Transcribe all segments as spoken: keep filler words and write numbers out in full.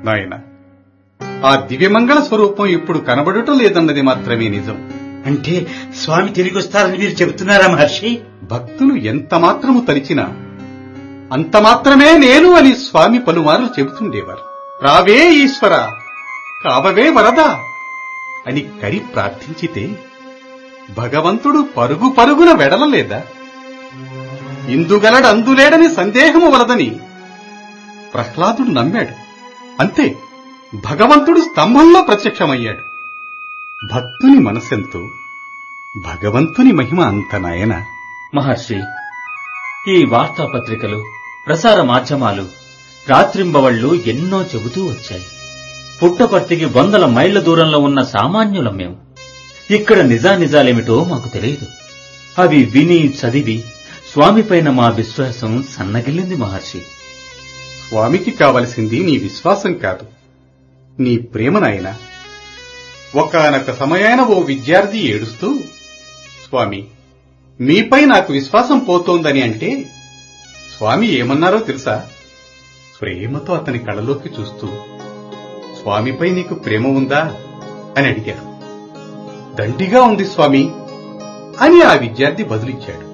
నాయన, ఆ దివ్యమంగళ స్వరూపం ఇప్పుడు కనబడటం లేదన్నది మాత్రమే నిజం. అంటే స్వామి తిరిగి వస్తారని మీరు చెబుతున్నారా మహర్షి? భక్తులు ఎంత మాత్రము తలిచినా అంత మాత్రమే నేను అని స్వామి పలుమార్లు చెబుతుండేవారు. రావే ఈశ్వర, కావవే వరదా అని కరి ప్రార్థించితే భగవంతుడు పరుగు పరుగున వెడలలేదా? ఇందుగలడు అందులేడని సందేహము వలదని ప్రహ్లాదుడు నమ్మాడు. అంతే, భగవంతుడు స్తంభంలో ప్రత్యక్షమయ్యాడు. భక్తుని మనసెంతో భగవంతుని మహిమ అంత నాయన. మహర్షి, ఈ వార్తాపత్రికలు, ప్రసార మాధ్యమాలు రాత్రింబవళ్లు ఎన్నో చెబుతూ వచ్చాయి. పుట్టపర్తికి వందల మైళ్ల దూరంలో ఉన్న సామాన్యులం మేము. ఇక్కడ నిజానిజాలేమిటో మాకు తెలియదు. అవి విని చదివి స్వామిపైన మా విశ్వాసం సన్నగిల్లింది మహర్షి. స్వామికి కావలసింది నీ విశ్వాసం కాదు, నీ ప్రేమ నాయన. ఒకానొక సమయాన ఓ విద్యార్థి ఏడుస్తూ, స్వామి మీపై నాకు విశ్వాసం పోతోందని అంటే స్వామి ఏమన్నారో తెలుసా? ప్రేమతో అతని కళ్ళలోకి చూస్తూ, స్వామిపై నీకు ప్రేమ ఉందా అని అడిగారు. దండిగా ఉంది స్వామి అని ఆ విద్యార్థి బదులిచ్చాడు.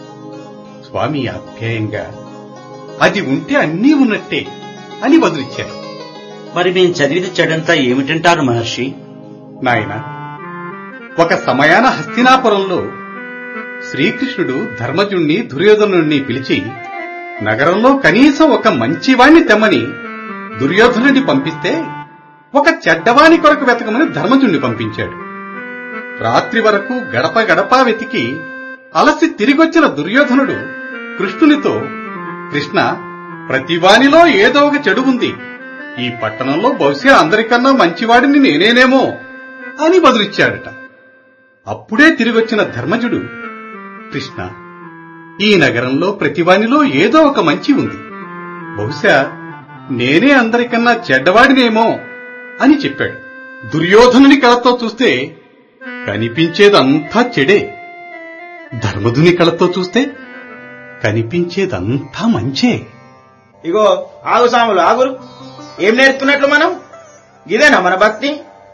స్వామి ఆప్యాయంగా, అది ఉంటే అన్నీ ఉన్నట్టే అని బదులిచ్చారు. మరి మేము చదివిన చెడంతా ఏమిటంటారు మహర్షి? నాయన, ఒక సమయాన హస్తినాపురంలో శ్రీకృష్ణుడు ధర్మజుణ్ణి దుర్యోధనుణ్ణి పిలిచి నగరంలో కనీసం ఒక మంచివాణ్ణి తెమ్మని దుర్యోధనుడిని పంపిస్తే ఒక చెడ్డవాణి కొరకు వెతకమని ధర్మజుణ్ణి పంపించాడు. రాత్రి వరకు గడప గడపా వెతికి అలసి తిరిగొచ్చిన దుర్యోధనుడు కృష్ణునితో, కృష్ణ, ప్రతివానిలో ఏదో ఒక చెడు ఉంది. ఈ పట్టణంలో బహుశా అందరికన్నా మంచివాడిని నేనేనేమో అని బదులిచ్చాడట. అప్పుడే తిరిగొచ్చిన ధర్మజుడు, కృష్ణ, ఈ నగరంలో ప్రతివానిలో ఏదో ఒక మంచి ఉంది. బహుశా నేనే అందరికన్నా చెడ్డవాడినేమో అని చెప్పాడు. దుర్యోధనుని కళతో చూస్తే కనిపించేదంతా చెడే, ధర్మజుని కళతో చూస్తే కనిపించేదంతా మంచే. ఇగో ఆగు సాములు, ఆగురు. ఏం నేర్చుకున్నట్లు మనం? ఇదేనా మన భక్తి?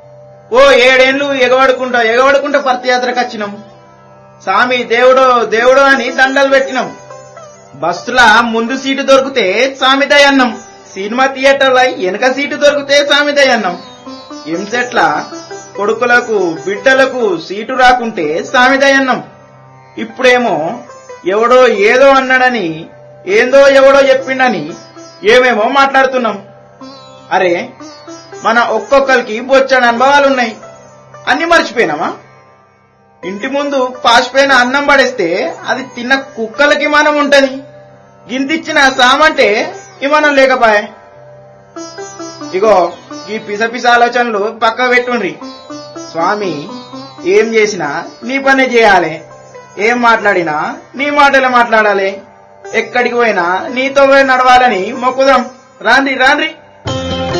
ఓ ఏడేళ్లు ఎగబడుకుంటా ఎగబడుకుంటా పర్తియాత్రకు వచ్చినాం. స్వామి దేవుడో దేవుడో అని దండలు పెట్టినాం. బస్సులా ముందు సీటు దొరికితే సామిదయన్నం, సినిమా థియేటర్ల వెనక సీటు దొరికితే సామిదయన్నం. ఎంసెట్ల కొడుకులకు బిడ్డలకు సీటు రాకుంటే సామిదయన్నం. ఇప్పుడేమో ఎవడో ఏదో అన్నాడని, ఏందో ఎవడో చెప్పిండని ఏమేమో మాట్లాడుతున్నాం. అరే, మన ఒక్కొక్కరికి బొచ్చని అనుభవాలున్నాయి, అన్ని మర్చిపోయినామా? ఇంటి ముందు పాసిపోయిన అన్నం పడేస్తే అది తిన్న కుక్కలకి మనం ఉంటది. గింతిచ్చిన సామంటే ఇమానం లేకపాయే. ఇగో ఈ పిస పిస ఆలోచనలు పక్క పెట్టుండ్రి. స్వామి ఏం చేసినా నీ పనే చేయాలి, ఏం మాట్లాడినా నీ మాటలే మాట్లాడాలి, ఎక్కడికి పోయినా నీతో పోయి నడవాలని మొక్కుదాం. రాండి రాండ్రి.